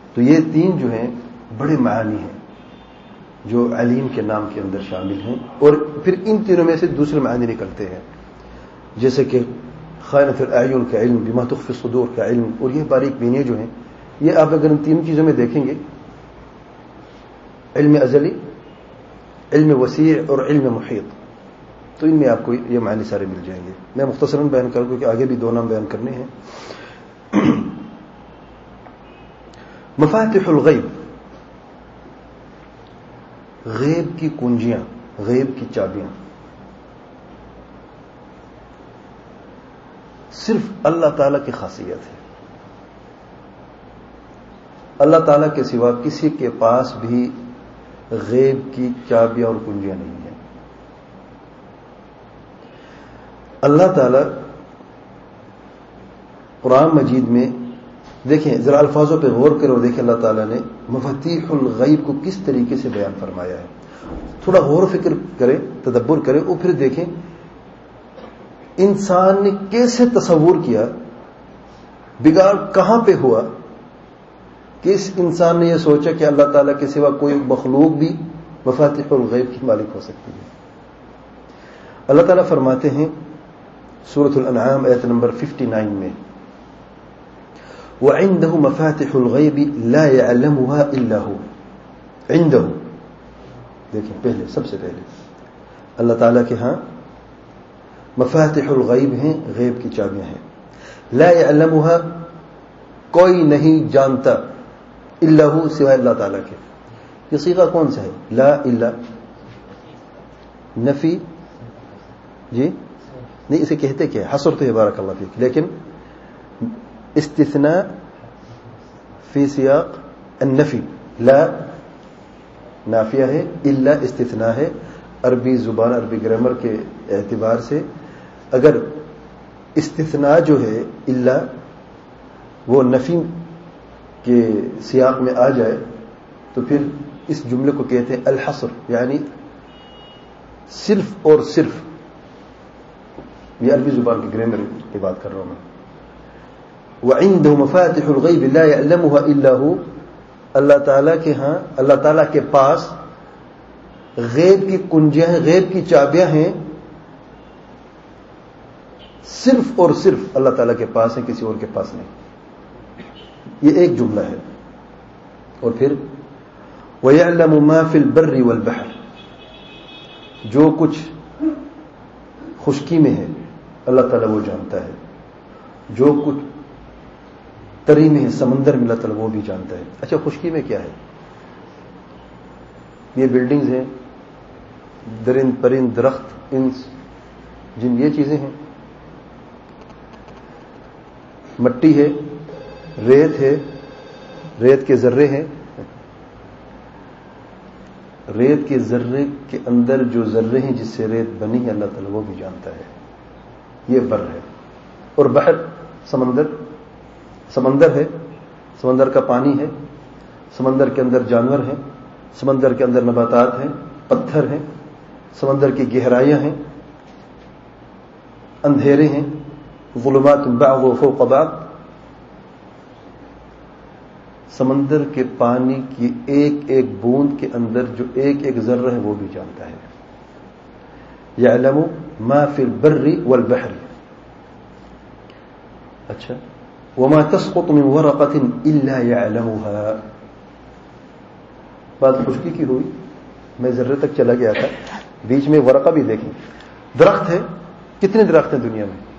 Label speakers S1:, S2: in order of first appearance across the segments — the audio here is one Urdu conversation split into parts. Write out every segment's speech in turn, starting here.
S1: تو یہ تین جو ہیں بڑے معانی ہیں جو علیم کے نام کے اندر شامل ہیں، اور پھر ان تینوں میں سے دوسرے معانی نکلتے ہیں، جیسے کہ خائنۃ الاعین کا علم، بما تخفی الصدور کا علم، اور یہ باریک بینی جو ہیں، یہ آپ اگر ان تین چیزوں میں دیکھیں گے، علم ازلی، علم وسیع اور علم محیط، تو ان میں آپ کو یہ معنی سارے مل جائیں گے. میں مختصراً بیان کروں کیونکہ آگے بھی دو نام بیان کرنے ہیں. مفاتح الغیب، غیب کی کنجیاں، غیب کی چابیاں صرف اللہ تعالی کی خاصیت ہے. اللہ تعالی کے سوا کسی کے پاس بھی غیب کی چابیاں اور کنجیاں نہیں ہیں. اللہ تعالی قرآن مجید میں دیکھیں، ذرا الفاظوں پہ غور کرو اور دیکھیں اللہ تعالیٰ نے مفاتیح الغیب کو کس طریقے سے بیان فرمایا ہے. تھوڑا غور و فکر کریں، تدبر کریں، اور پھر دیکھیں انسان نے کیسے تصور کیا، بگاڑ کہاں پہ ہوا کہ اس انسان نے یہ سوچا کہ اللہ تعالیٰ کے سوا کوئی مخلوق بھی مفاتیح الغیب کی مالک ہو سکتی ہے. اللہ تعالیٰ فرماتے ہیں سورۃ الانعام آیت نمبر 59 میں، وعنده مفاتح الغیب لا يعلمها الا هو. عنده، دیکھیں پہلے سب سے پہلے اللہ تعالیٰ کے ہاں مفاتح الغیب ہیں، غیب کی چابیاں ہیں. لا يعلمها، کوئی نہیں جانتا، الا هو، سوائے اللہ تعالیٰ کے. یہ صیغہ کون سا ہے؟ لا الا، نفی جی نہیں، اسے کہتے کیا ہے؟ حصر تو ہے، بارک اللہ فیک، لیکن استثناء فی سیاق النفی. لا نافیہ ہے، الا استثناء ہے. عربی زبان، عربی گرامر کے اعتبار سے اگر استثناء جو ہے الا وہ نفی کے سیاق میں آ جائے تو پھر اس جملے کو کہتے ہیں الحصر، یعنی صرف اور صرف. یہ عربی زبان کی گرامر کی بات کر رہا ہوں میں. وعنده مفاتح الغیب لا يعلمها الا هو، اللہ تعالیٰ کے ہاں، اللہ تعالیٰ کے پاس غیب کی کنجیاں ہیں، غیب کی چابیاں ہیں، صرف اور صرف اللہ تعالیٰ کے پاس ہیں، کسی اور کے پاس نہیں. یہ ایک جملہ ہے. اور پھر وَيَعْلَمُ مَا فِي الْبَرِّ وَالْبَحْرِ، جو کچھ خشکی میں ہے اللہ تعالیٰ وہ جانتا ہے، جو کچھ تری میں ہے سمندر میں اللہ تعالیٰ وہ بھی جانتا ہے. اچھا، خشکی میں کیا ہے؟ یہ بلڈنگز ہیں، درند پرند، درخت، انس جن، یہ چیزیں ہیں. مٹی ہے، ریت ہے، ریت کے ذرے ہیں. ریت کے ذرے کے اندر جو ذرے ہیں جس سے ریت بنی ہے اللہ تعالیٰ وہ بھی جانتا ہے. یہ بر ہے. اور بحر سمندر، سمندر ہے، سمندر کا پانی ہے، سمندر کے اندر جانور ہیں، سمندر کے اندر نباتات ہیں، پتھر ہیں، سمندر کی گہرائیاں ہیں، اندھیرے ہیں، ظلمات بعض فوق بعض. سمندر کے پانی کی ایک ایک بوند کے اندر جو ایک ایک ذرہ ہے وہ بھی جانتا ہے. یعلم ما فی البر والبحر. اچھا، وما تسقط من ورقة الا يعلمها. بات خشکی کی ہوئی، میں ذرے تک چلا گیا تھا، بیچ میں ورقہ بھی دیکھیں. درخت ہے، کتنے درخت ہیں دنیا میں؟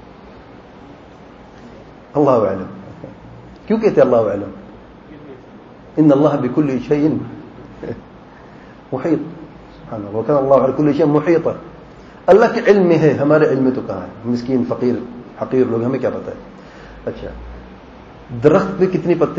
S1: اللہ اعلم. کیوں کہتے اللہ اعلم؟ ان اللہ بكل شيء محیط. سبحان اللہ، وكان الله على كل شيء محيطا. اللہ کے علم میں ہے، ہمارے علم میں تو کہاں ہے؟ مسکین فقیر حقیر لوگ، ہمیں کیا پتہ ہے. اچھا، درخت میں کتنی پتے